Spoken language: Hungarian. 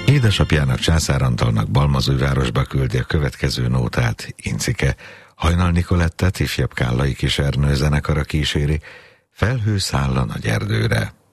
Édesapjának, Császár Antalnak Balmazújvárosba küldi a következő nótát Incike. Hajnal Nikolettet ifjabb Kállai Kis Ernő zenekara kíséri, Felhő száll a nagy erdőre.